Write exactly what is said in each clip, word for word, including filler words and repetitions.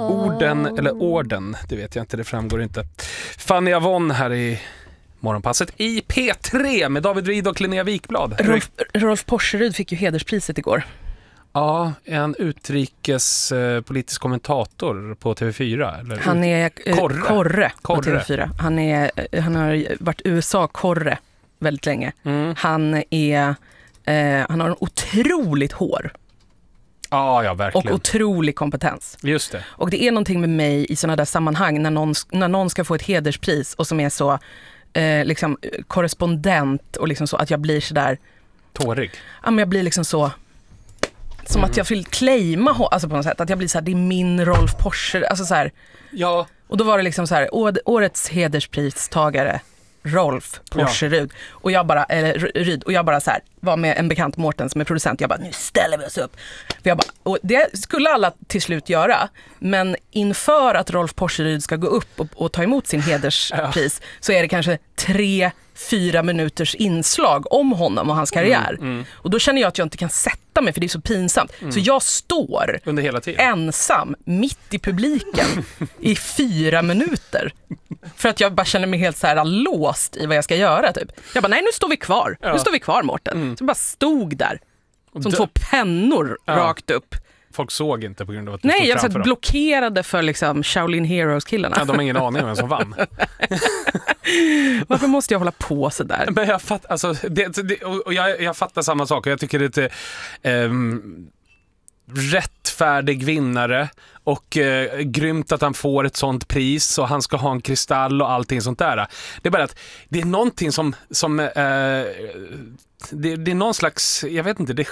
orden eller orden, det vet jag inte, det framgår inte. Fanny Avon här i Morgonpasset i P tre med David Rid och Linnea Wikblad. Rolf, Rolf Porseryd fick ju hederspriset igår. Ja, en utrikespolitisk kommentator på T V fyra. Eller han är eh, Korre. Korre på Korre. T V fyra. Han, är, han har varit U S A-korre väldigt länge. Mm. Han, är, eh, han har en otroligt hår. Ja, ja, verkligen. Och otrolig kompetens. Just det. Och det är någonting med mig i sådana där sammanhang när någon, när någon ska få ett hederspris och som är så eh, liksom korrespondent och liksom så att jag blir så där tårig. Ja, men jag blir liksom så som mm. att jag vill claima, alltså på något sätt att jag blir så här, det är min Rolf Porseryd, alltså så här. Ja. Och då var det liksom så här, årets hederspristagare Rolf Porseryd. Ja. Och jag bara, eller Ryd, och jag bara så här, var med en bekant Mårten som är producent. Jag bara, nu ställer vi oss upp. För jag bara, och det skulle alla till slut göra. Men inför att Rolf Porseryd ska gå upp och, och ta emot sin hederspris ja. så är det kanske tre, fyra minuters inslag om honom och hans karriär. Mm, mm. Och då känner jag att jag inte kan sätta mig för det är så pinsamt. Mm. Så jag står under hela tiden ensam mitt i publiken i fyra minuter. För att jag bara känner mig helt så här låst i vad jag ska göra typ. Jag bara, nej nu står vi kvar. Ja. Nu står vi kvar Mårten. Mm. Så jag bara stod där som D- två pennor ja. rakt upp. Folk såg inte på grund av att du Nej, stod jag framför var blockerade för liksom Shaolin Heroes-killarna. Ja, de har ingen aning om vem som vann. Varför måste jag hålla på så där? Men jag fattar, alltså, det, det, och jag, jag fattar samma sak. Och jag tycker det är ett ähm, rättfärdig vinnare och äh, grymt att han får ett sånt pris och han ska ha en kristall och allting sånt där. Det är bara att det är någonting som, som äh, det, det är någon slags, jag vet inte, det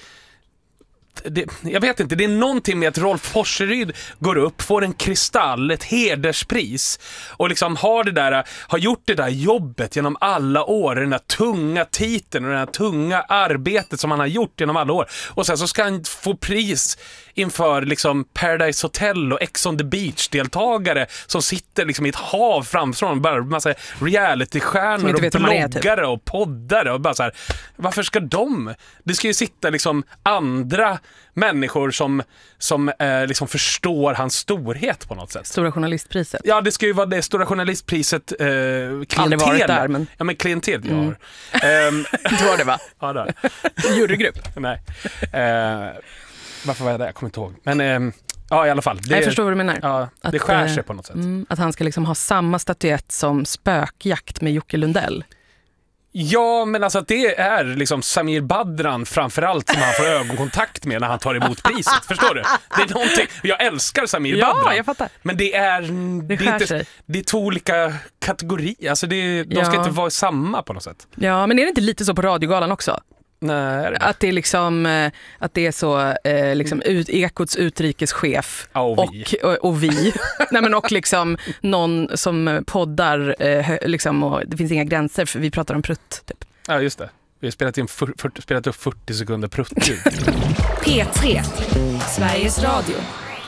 Det, jag vet inte, det är någonting med att Rolf Porseryd går upp, får en kristall, ett hederspris och liksom har det där, har gjort det där jobbet genom alla år, den där tunga titeln och den där tunga arbetet som han har gjort genom alla år, och sen så ska han få pris inför liksom Paradise Hotel och Ex on the Beach-deltagare som sitter liksom i ett hav framför honom, bara en massa reality-stjärnor och bloggare och poddare och bara så här, varför ska de? Det ska ju sitta liksom andra människor som, som eh, liksom förstår hans storhet på något sätt. Stora journalistpriset. Ja, det ska ju vara det stora journalistpriset eh, klientel. Aldrig varit där, men... Ja, men klientel jag mm. har. Um, du har det va? Ja, där. Jurygrupp. Nej. Uh, varför var jag där? Jag kommer inte ihåg. Men um, ja, i alla fall. Det, jag förstår vad du menar. Ja, att, det skär sig på något sätt. Mm, att han ska liksom ha samma statyett som Spökjakt med Jocke Lundell. Ja, men alltså att det är liksom Samir Badran framförallt som han får ögonkontakt med när han tar emot priset. Förstår du? Det är någonting, jag älskar Samir ja, Badran. Jag fattar. Men det är det, det, är inte, det är två olika kategorier. Alltså det, de ja. ska inte vara samma på något sätt. Ja, men är det inte lite så på radiogalan också? Nej, det att det är liksom att det är så eh, liksom ut, Ekots utrikeschef ja, och vi, och, och, och vi. Nej, men och liksom någon som poddar eh, liksom, och det finns inga gränser för vi pratar om prutt typ. Ja, just det. Vi har spelat in för, för, spelat upp fyrtio sekunder pruttljud. P tre, Sveriges Radio.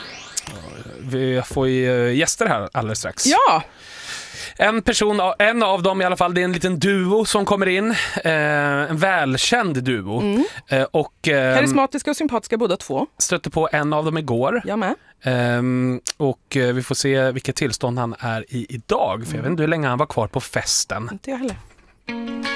Vi får ju gäster här alldeles strax. Ja. En person, en av dem i alla fall, det är en liten duo som kommer in. Eh, en välkänd duo. Mm. Eh, och, eh, karismatiska och sympatiska båda två. Stötte på en av dem igår. Jag med. Eh, och eh, vi får se vilket tillstånd han är i idag. För jag vet inte hur länge han var kvar på festen. Inte jag heller.